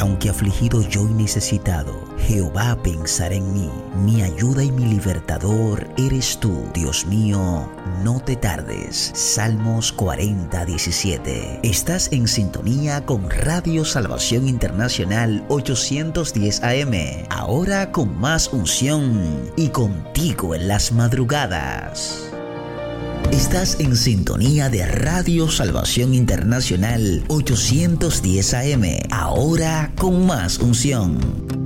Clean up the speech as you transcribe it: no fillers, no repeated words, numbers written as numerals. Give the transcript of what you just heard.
Aunque afligido yo y necesitado, Jehová pensará en mí. Mi ayuda y mi libertador eres tú. Dios mío, no te tardes. Salmos 40:17. Estás en sintonía con Radio Salvación Internacional 810 AM. Ahora con más unción y contigo en las madrugadas. Estás en sintonía de Radio Salvación Internacional 810 AM. Ahora con más unción.